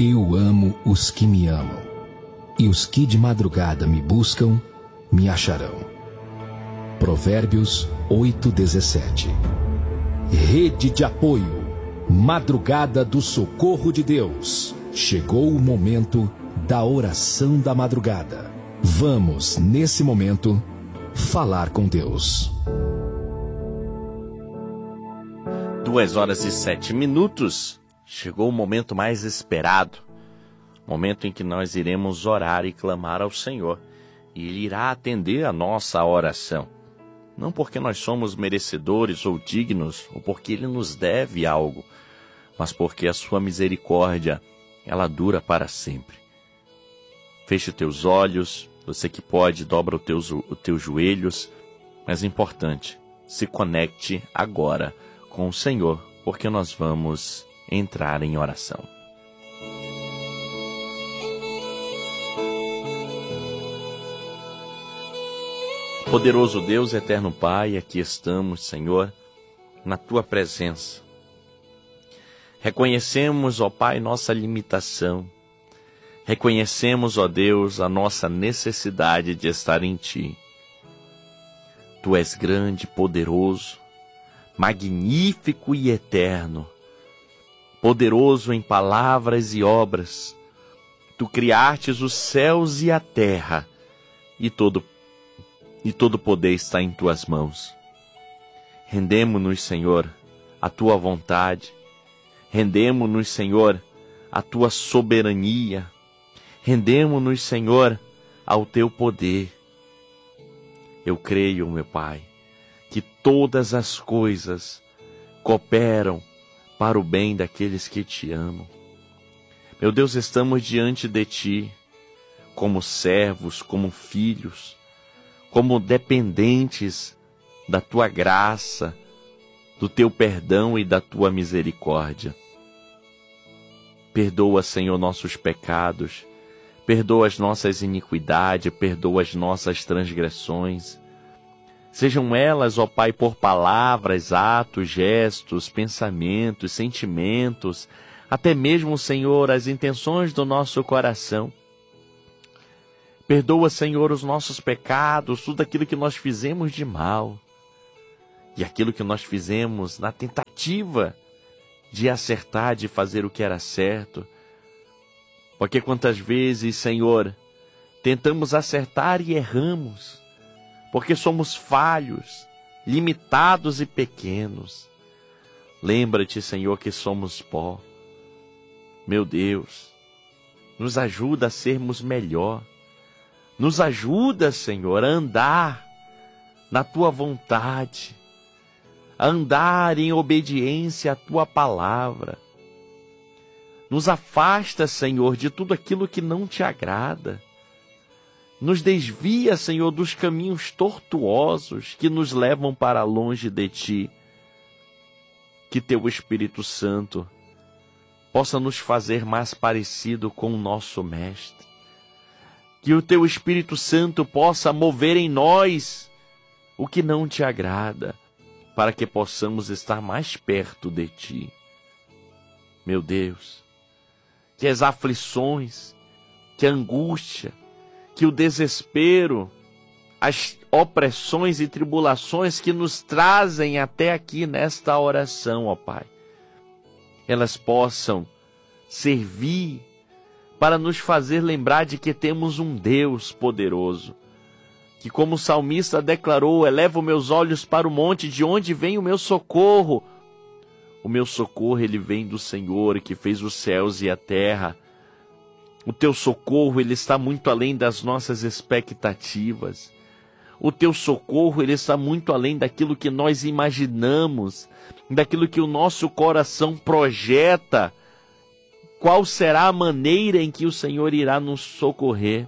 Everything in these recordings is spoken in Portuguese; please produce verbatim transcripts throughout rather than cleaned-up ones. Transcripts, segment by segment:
Eu amo os que me amam, e os que de madrugada me buscam, me acharão. Provérbios oito, dezessete. Rede de apoio, Madrugada do Socorro de Deus. Chegou o momento da oração da madrugada. Vamos, nesse momento, falar com Deus. Duas horas e sete minutos. Chegou o momento mais esperado. Momento em que nós iremos orar e clamar ao Senhor. E Ele irá atender a nossa oração. Não porque nós somos merecedores ou dignos, ou porque Ele nos deve algo, mas porque a sua misericórdia, ela dura para sempre. Feche teus olhos, você que pode, dobra os teus, os teus joelhos, mas importante, se conecte agora com o Senhor, porque nós vamos entrar em oração. Poderoso Deus, eterno Pai, aqui estamos, Senhor, na Tua presença. Reconhecemos, ó Pai, nossa limitação. Reconhecemos, ó Deus, a nossa necessidade de estar em Ti. Tu és grande, poderoso, magnífico e eterno. Poderoso em palavras e obras. Tu criastes os céus e a terra, e todo E todo poder está em Tuas mãos. Rendemo-nos, Senhor, à Tua vontade. Rendemo-nos, Senhor, à Tua soberania. Rendemo-nos, Senhor, ao Teu poder. Eu creio, meu Pai, que todas as coisas cooperam para o bem daqueles que Te amam. Meu Deus, estamos diante de Ti, como servos, como filhos, como dependentes da Tua graça, do Teu perdão e da Tua misericórdia. Perdoa, Senhor, nossos pecados, perdoa as nossas iniquidades, perdoa as nossas transgressões. Sejam elas, ó Pai, por palavras, atos, gestos, pensamentos, sentimentos, até mesmo, Senhor, as intenções do nosso coração. Perdoa, Senhor, os nossos pecados, tudo aquilo que nós fizemos de mal e aquilo que nós fizemos na tentativa de acertar, de fazer o que era certo. Porque quantas vezes, Senhor, tentamos acertar e erramos, porque somos falhos, limitados e pequenos. Lembra-te, Senhor, que somos pó. Meu Deus, nos ajuda a sermos melhor. Nos ajuda, Senhor, a andar na Tua vontade, a andar em obediência à Tua palavra. Nos afasta, Senhor, de tudo aquilo que não Te agrada. Nos desvia, Senhor, dos caminhos tortuosos que nos levam para longe de Ti. Que Teu Espírito Santo possa nos fazer mais parecido com o nosso Mestre. Que o Teu Espírito Santo possa mover em nós o que não Te agrada, para que possamos estar mais perto de Ti. Meu Deus, que as aflições, que a angústia, que o desespero, as opressões e tribulações que nos trazem até aqui nesta oração, ó Pai, elas possam servir para nos fazer lembrar de que temos um Deus poderoso, que como o salmista declarou, elevo meus olhos para o monte, de onde vem o meu socorro? O meu socorro, ele vem do Senhor, que fez os céus e a terra. O Teu socorro, ele está muito além das nossas expectativas. O Teu socorro, ele está muito além daquilo que nós imaginamos, daquilo que o nosso coração projeta. Qual será a maneira em que o Senhor irá nos socorrer?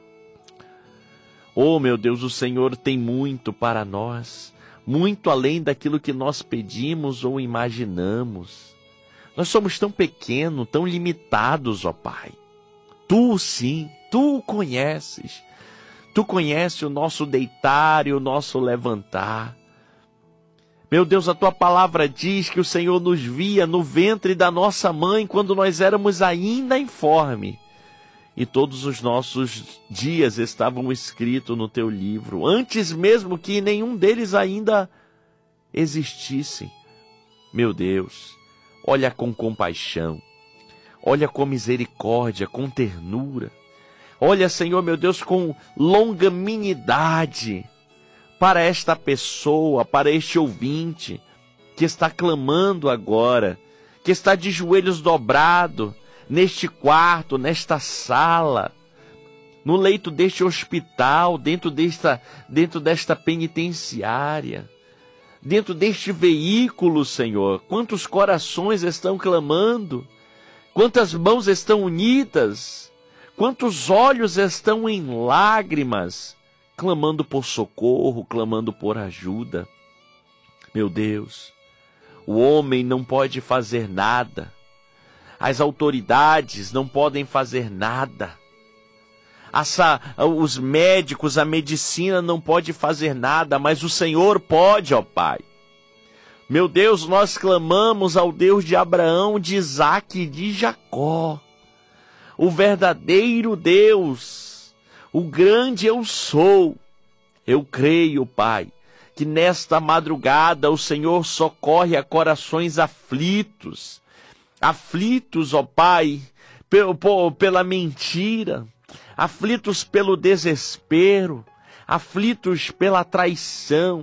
Oh, meu Deus, o Senhor tem muito para nós, muito além daquilo que nós pedimos ou imaginamos. Nós somos tão pequenos, tão limitados, ó Pai. Tu sim, Tu o conheces. Tu conheces o nosso deitar e o nosso levantar. Meu Deus, a tua palavra diz que o Senhor nos via no ventre da nossa mãe quando nós éramos ainda informes. E todos os nossos dias estavam escritos no teu livro, antes mesmo que nenhum deles ainda existissem. Meu Deus, olha com compaixão, olha com misericórdia, com ternura. Olha, Senhor, meu Deus, com longanimidade para esta pessoa, para este ouvinte que está clamando agora, que está de joelhos dobrado neste quarto, nesta sala, no leito deste hospital, dentro desta, dentro desta penitenciária, dentro deste veículo, Senhor. Quantos corações estão clamando, quantas mãos estão unidas, quantos olhos estão em lágrimas, clamando por socorro, clamando por ajuda. Meu Deus, o homem não pode fazer nada, as autoridades não podem fazer nada, Essa, os médicos, a medicina não pode fazer nada, mas o Senhor pode, ó Pai. Meu Deus, nós clamamos ao Deus de Abraão, de Isaque e de Jacó, o verdadeiro Deus, o grande eu sou. Eu creio, Pai, que nesta madrugada o Senhor socorre a corações aflitos, aflitos, ó Pai, pela mentira, aflitos pelo desespero, aflitos pela traição,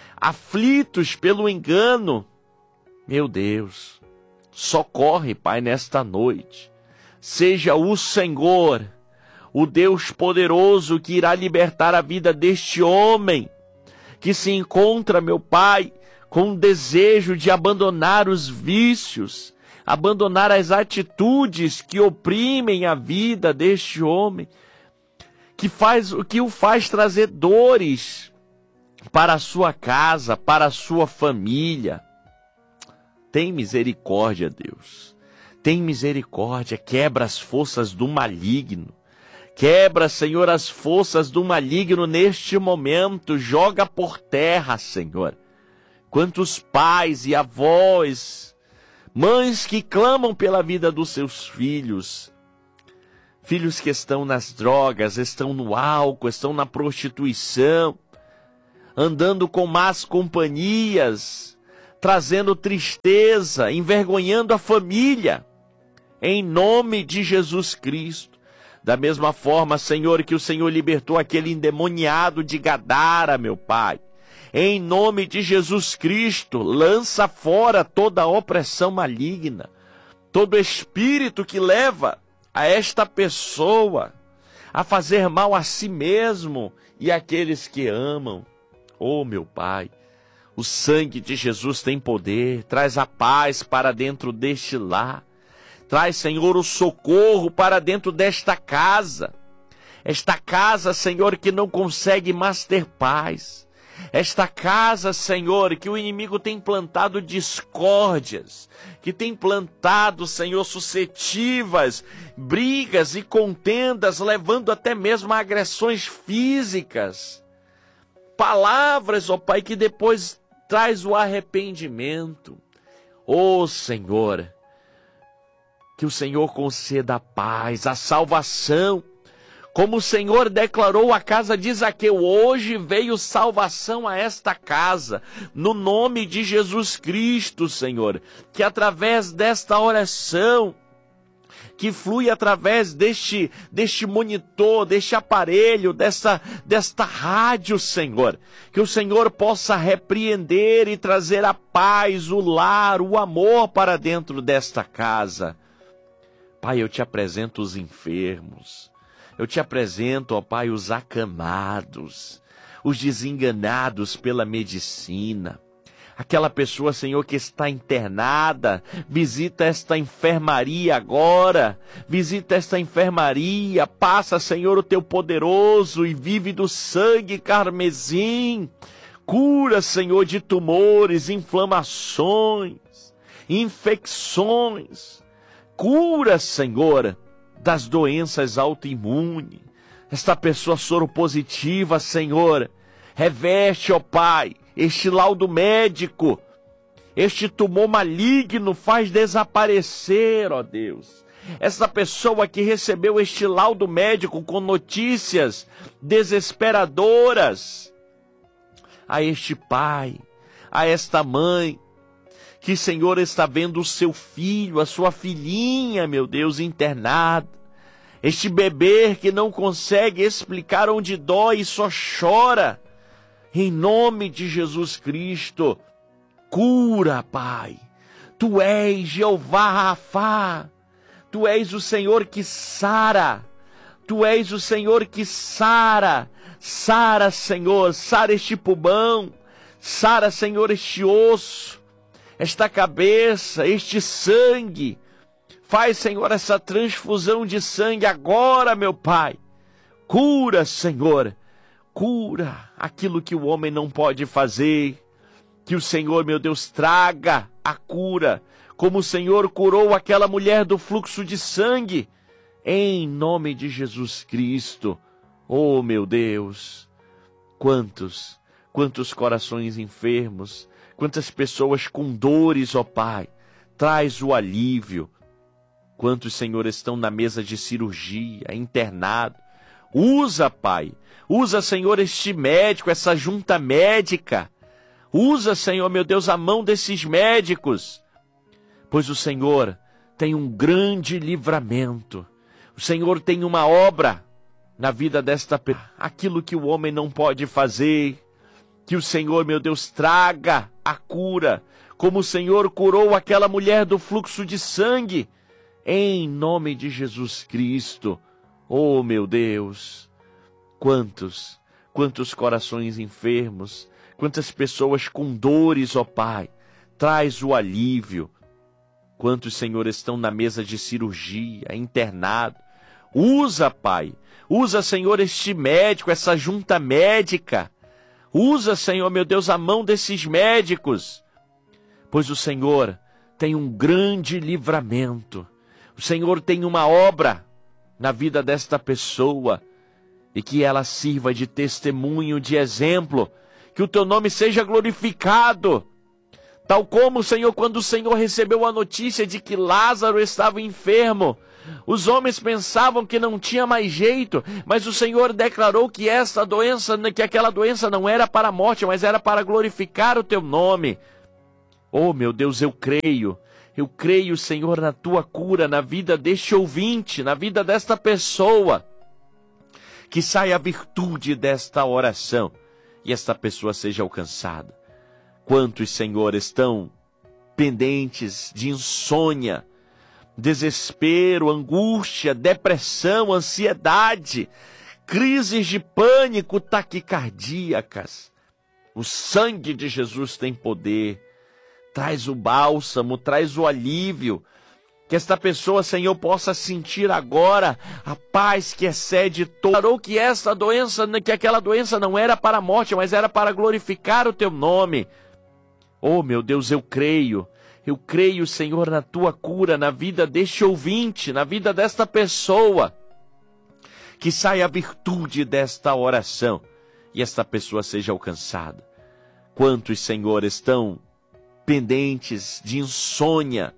aflitos pelo engano. Meu Deus, socorre, Pai, nesta noite. Seja o Senhor, o Deus poderoso que irá libertar a vida deste homem, que se encontra, meu Pai, com o desejo de abandonar os vícios, abandonar as atitudes que oprimem a vida deste homem, que, faz, que o faz trazer dores para a sua casa, para a sua família. Tem misericórdia, Deus. Tem misericórdia, quebra as forças do maligno. Quebra, Senhor, as forças do maligno neste momento. Joga por terra, Senhor. Quantos pais e avós, mães que clamam pela vida dos seus filhos. Filhos que estão nas drogas, estão no álcool, estão na prostituição, andando com más companhias, trazendo tristeza, envergonhando a família. Em nome de Jesus Cristo. Da mesma forma, Senhor, que o Senhor libertou aquele endemoniado de Gadara, meu Pai. Em nome de Jesus Cristo, lança fora toda a opressão maligna, todo espírito que leva a esta pessoa a fazer mal a si mesmo e àqueles que amam. Oh, meu Pai, o sangue de Jesus tem poder, traz a paz para dentro deste lar. Traz, Senhor, o socorro para dentro desta casa. Esta casa, Senhor, que não consegue mais ter paz. Esta casa, Senhor, que o inimigo tem plantado discórdias, que tem plantado, Senhor, suscetivas, brigas e contendas, levando até mesmo a agressões físicas. Palavras, ó Pai, que depois traz o arrependimento. Ó Senhor, que o Senhor conceda a paz, a salvação. Como o Senhor declarou à casa de Zaqueu, hoje veio salvação a esta casa, no nome de Jesus Cristo, Senhor, que através desta oração, que flui através deste, deste monitor, deste aparelho, desta, desta rádio, Senhor, que o Senhor possa repreender e trazer a paz, o lar, o amor para dentro desta casa. Pai, eu te apresento os enfermos. Eu te apresento, ó Pai, os acamados, os desenganados pela medicina. Aquela pessoa, Senhor, que está internada, visita esta enfermaria agora. Visita esta enfermaria, passa, Senhor, o teu poderoso e vívido sangue carmesim. Cura, Senhor, de tumores, inflamações, infecções. Cura, Senhor, das doenças autoimunes. Esta pessoa soropositiva, Senhor, reveste, ó Pai, este laudo médico, este tumor maligno faz desaparecer, ó Deus. Essa pessoa que recebeu este laudo médico com notícias desesperadoras, a este pai, a esta mãe, que, Senhor, está vendo o seu filho, a sua filhinha, meu Deus, internado, este bebê que não consegue explicar onde dói e só chora, em nome de Jesus Cristo, cura, Pai. Tu és Jeová Rafá, Tu és o Senhor que sara, Tu és o Senhor que sara, sara, Senhor, sara este pulmão, sara, Senhor, este osso, esta cabeça, este sangue. Faz, Senhor, essa transfusão de sangue agora, meu Pai. Cura, Senhor, cura aquilo que o homem não pode fazer. Que o Senhor, meu Deus, traga a cura, como o Senhor curou aquela mulher do fluxo de sangue, em nome de Jesus Cristo. Oh, meu Deus, quantos, quantos corações enfermos, quantas pessoas com dores, ó Pai, traz o alívio. Quantos, Senhor, estão na mesa de cirurgia, internado. Usa, Pai, usa, Senhor, este médico, essa junta médica. Usa, Senhor, meu Deus, a mão desses médicos, pois o Senhor tem um grande livramento. O Senhor tem uma obra na vida desta pessoa. Aquilo que o homem não pode fazer, que o Senhor, meu Deus, traga a cura, como o Senhor curou aquela mulher do fluxo de sangue, em nome de Jesus Cristo. Oh, meu Deus, quantos, quantos corações enfermos, quantas pessoas com dores, ó Pai, traz o alívio. Quantos, Senhor, estão na mesa de cirurgia, internado. Usa, Pai, usa, Senhor, este médico, essa junta médica. Usa, Senhor, meu Deus, a mão desses médicos, pois o Senhor tem um grande livramento. O Senhor tem uma obra na vida desta pessoa, e que ela sirva de testemunho, de exemplo, que o Teu nome seja glorificado. Tal como, Senhor, quando o Senhor recebeu a notícia de que Lázaro estava enfermo, os homens pensavam que não tinha mais jeito, mas o Senhor declarou que essa doença, que aquela doença não era para a morte, mas era para glorificar o Teu nome. Oh, meu Deus, eu creio, eu creio, Senhor, na Tua cura, na vida deste ouvinte, na vida desta pessoa, que saia a virtude desta oração e esta pessoa seja alcançada. Quantos, Senhor, estão pendentes de insônia, desespero, angústia, depressão, ansiedade, crises de pânico, taquicardíacas. O sangue de Jesus tem poder. Traz o bálsamo, traz o alívio. Que esta pessoa, Senhor, possa sentir agora a paz que excede todo. Declarou que essa doença, que aquela doença não era para a morte, mas era para glorificar o Teu nome. Oh, meu Deus, eu creio. Eu creio, Senhor, na Tua cura, na vida deste ouvinte, na vida desta pessoa. Que saia a virtude desta oração e esta pessoa seja alcançada. Quantos, Senhor, estão pendentes de insônia,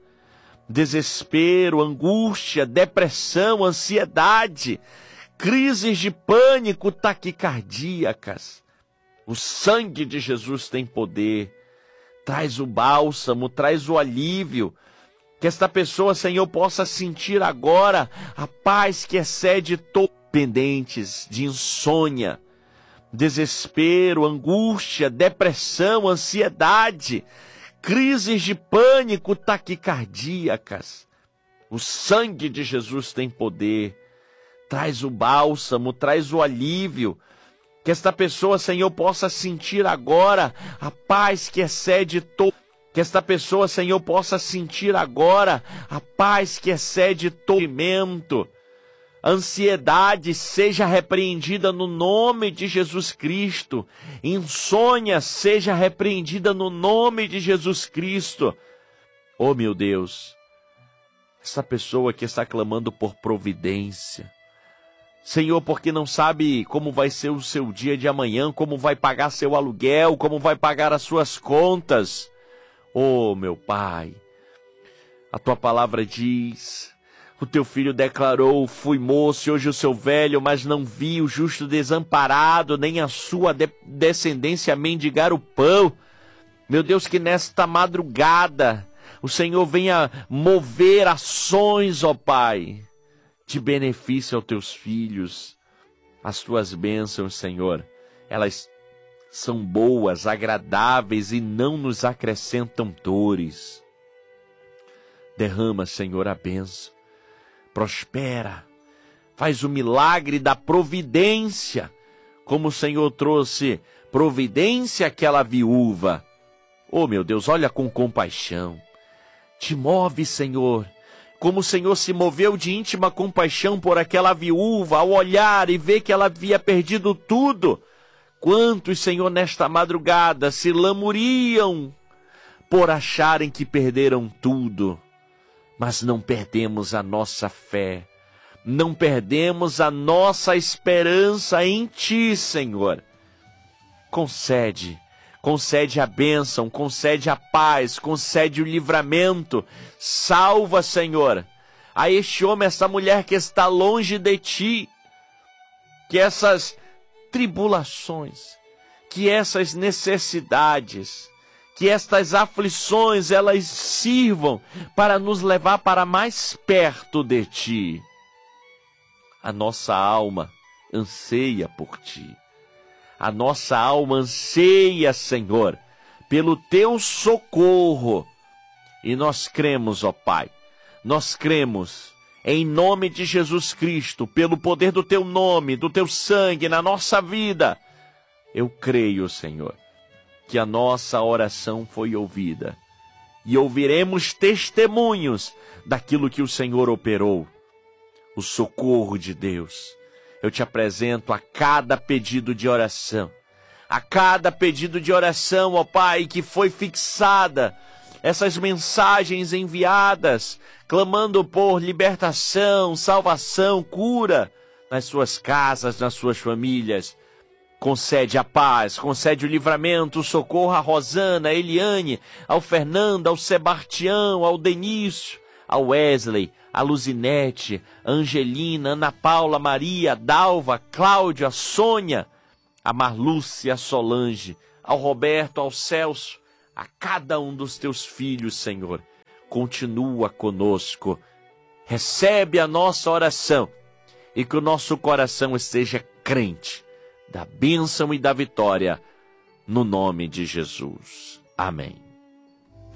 desespero, angústia, depressão, ansiedade, crises de pânico, taquicardíacas. O sangue de Jesus tem poder. Traz o bálsamo, traz o alívio. Que esta pessoa, Senhor, possa sentir agora a paz que excede todo. Pendentes de insônia, desespero, angústia, depressão, ansiedade, crises de pânico, taquicardíacas. O sangue de Jesus tem poder. Traz o bálsamo, traz o alívio. Que esta pessoa, Senhor, possa sentir agora a paz que excede todo. Que esta pessoa, Senhor, possa sentir agora a paz que excede todo sofrimento. A ansiedade seja repreendida no nome de Jesus Cristo. Insônia seja repreendida no nome de Jesus Cristo. Oh, meu Deus, essa pessoa que está clamando por providência, Senhor, porque não sabe como vai ser o seu dia de amanhã, como vai pagar seu aluguel, como vai pagar as suas contas. Oh, meu Pai, a tua palavra diz, o teu filho declarou, fui moço e hoje eu sou velho, mas não vi o justo desamparado, nem a sua de descendência mendigar o pão. Meu Deus, que nesta madrugada o Senhor venha mover ações, ó Pai, de benefício aos teus filhos. As tuas bênçãos, Senhor, elas são boas, agradáveis e não nos acrescentam dores. Derrama, Senhor, a bênção. Prospera. Faz o milagre da providência, como o Senhor trouxe providência àquela viúva. Oh, meu Deus, olha com compaixão. Te move, Senhor, como o Senhor se moveu de íntima compaixão por aquela viúva, ao olhar e ver que ela havia perdido tudo. Quantos, Senhor, nesta madrugada se lamuriam por acharem que perderam tudo. Mas não perdemos a nossa fé, não perdemos a nossa esperança em Ti, Senhor. Concede, concede a bênção, concede a paz, concede o livramento. Salva, Senhor, a este homem, essa mulher que está longe de Ti, que essas tribulações, que essas necessidades, que estas aflições, elas sirvam para nos levar para mais perto de Ti. A nossa alma anseia por Ti. A nossa alma anseia, Senhor, pelo Teu socorro. E nós cremos, ó Pai, nós cremos em nome de Jesus Cristo, pelo poder do Teu nome, do Teu sangue na nossa vida. Eu creio, Senhor, que a nossa oração foi ouvida. E ouviremos testemunhos daquilo que o Senhor operou. O socorro de Deus. Eu te apresento a cada pedido de oração. A cada pedido de oração, ó Pai, que foi fixada. Essas mensagens enviadas, clamando por libertação, salvação, cura, nas suas casas, nas suas famílias. Concede a paz, concede o livramento, o socorro a Rosana, a Eliane, ao Fernando, ao Sebastião, ao Denício, ao Wesley, a Luzinete, a Angelina, Ana Paula, Maria, a Dalva, a Cláudia, a Sônia, a Marlúcia, a Solange, ao Roberto, ao Celso, a cada um dos teus filhos, Senhor. Continua conosco, recebe a nossa oração e que o nosso coração esteja crente da bênção e da vitória, no nome de Jesus. Amém.